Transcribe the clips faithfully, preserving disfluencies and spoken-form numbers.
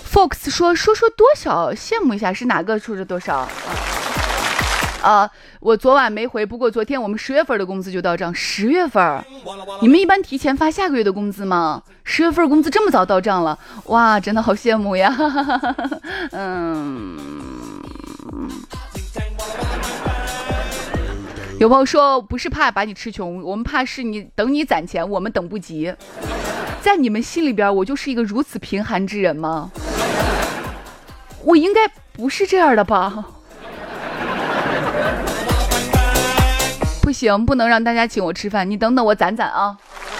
Fox 说说说多少，羡慕一下是哪个说着多少？啊、呃，我昨晚没回，不过昨天我们十月份的工资就到账。十月份，你们一般提前发下个月的工资吗？十月份工资这么早到账了，哇，真的好羡慕呀！嗯，有朋友说不是怕把你吃穷，我们怕是你等你攒钱，我们等不及。在你们心里边，我就是一个如此贫寒之人吗？我应该不是这样的吧？不行，不能让大家请我吃饭，你等等我攒攒啊。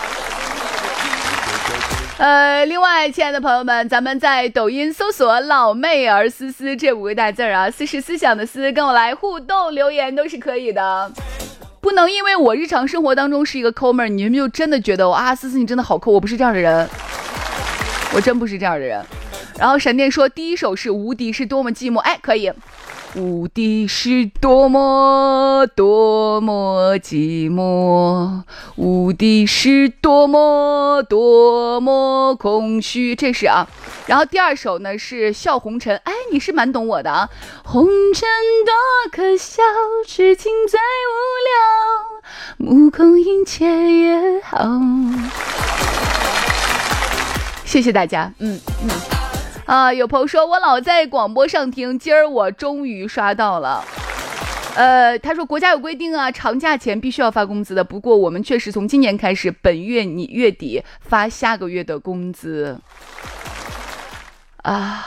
呃，另外，亲爱的朋友们，咱们在抖音搜索"老妹儿思思"这五个大字啊，思是思想的思，跟我来互动留言都是可以的。不能因为我日常生活当中是一个抠门，你们就真的觉得我啊，思思你真的好抠，我不是这样的人，我真不是这样的人。然后闪电说，第一首是无敌是多么寂寞，哎，可以。无敌是多么多么寂寞，无敌是多么多么空虚，这是啊。然后第二首呢是笑红尘，哎，你是蛮懂我的啊。红尘多可笑，痴情最无聊，目空一切也好。谢谢大家，嗯嗯。啊，有朋友说我老在广播上听，今儿我终于刷到了。呃，他说国家有规定啊，长假前必须要发工资的。不过我们确实从今年开始，本月你月底发下个月的工资。啊，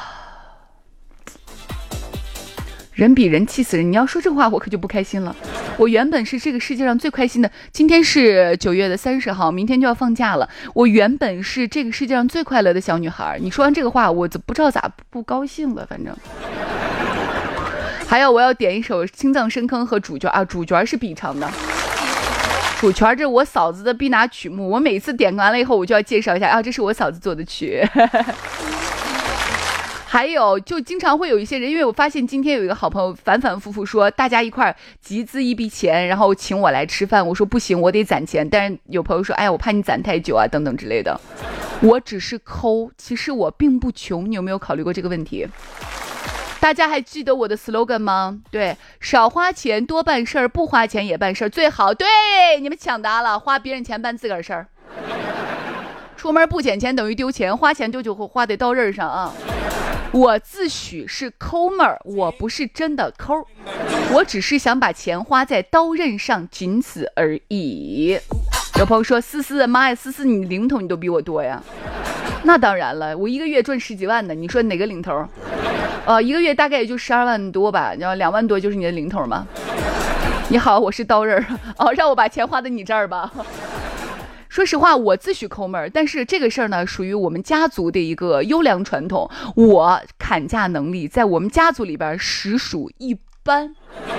人比人气死人！你要说这话，我可就不开心了。我原本是这个世界上最开心的，今天是九月的三十号，明天就要放假了。我原本是这个世界上最快乐的小女孩。你说完这个话，我不知道咋不高兴了，反正。还有，我要点一首《青藏深坑》和主角啊，主角是必唱的。主角这我嫂子的必拿曲目，我每次点完了以后，我就要介绍一下啊，这是我嫂子做的曲。还有就经常会有一些人，因为我发现今天有一个好朋友反反复复说大家一块集资一笔钱，然后请我来吃饭。我说不行，我得攒钱。但是有朋友说，哎呀，我怕你攒太久啊，等等之类的。我只是抠，其实我并不穷。你有没有考虑过这个问题？大家还记得我的 slogan 吗？对，少花钱多办事儿，不花钱也办事儿最好。对，你们抢答了，花别人钱办自个儿事儿。出门不捡钱等于丢钱，花钱就就花得刀刃上啊。我自诩是抠门儿，我不是真的抠，我只是想把钱花在刀刃上，仅此而已。有朋友说，思思，妈呀，思思你零头你都比我多呀。那当然了，我一个月赚十几万呢，你说哪个零头？呃，一个月大概也就十二万多吧，然后两万多就是你的零头吗？你好，我是刀刃哦，让我把钱花在你这儿吧。说实话，我自诩抠门，但是这个事儿呢，属于我们家族的一个优良传统。我砍价能力在我们家族里边实属一般。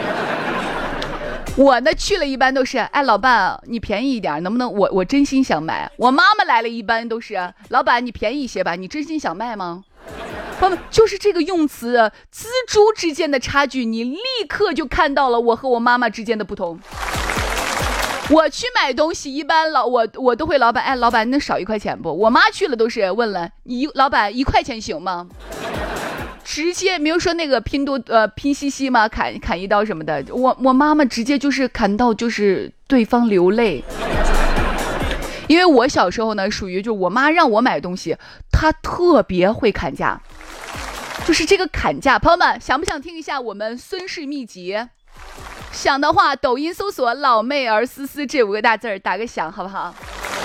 我呢去了一般都是，哎，老板你便宜一点，能不能我我真心想买。我妈妈来了一般都是，老板你便宜一些吧，你真心想卖吗？朋友们，就是这个用词，锱铢之间的差距，你立刻就看到了我和我妈妈之间的不同。我去买东西，一般老我我都会老板，哎，老板能少一块钱不？我妈去了都是问了，你老板一块钱行吗？直接没有说那个拼多呃拼夕夕嘛，砍砍一刀什么的。我我妈妈直接就是砍到就是对方流泪。因为我小时候呢，属于就我妈让我买东西，她特别会砍价，就是这个砍价。朋友们，想不想听一下我们孙氏秘籍？想的话，抖音搜索"老妹儿思思"这五个大字儿，打个响，好不好？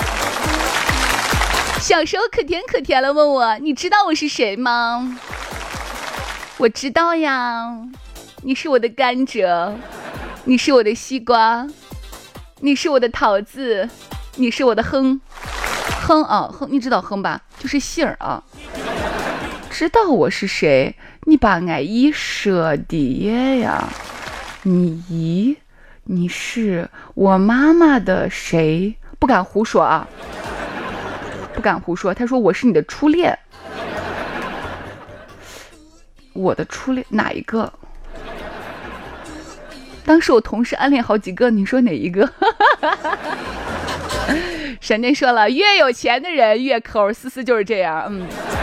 小时候可甜可甜了，问我你知道我是谁吗？我知道呀，你是我的甘蔗，你是我的西瓜，你是我的桃子，你是我的哼哼啊哼，你知道哼吧？就是姓儿啊。知道我是谁？你把俺一说的呀。你姨，你是我妈妈的谁？不敢胡说啊，不敢胡说。他说我是你的初恋，我的初恋哪一个？当时我同时暗恋好几个，你说哪一个？闪电说了，越有钱的人越抠，思思就是这样。嗯。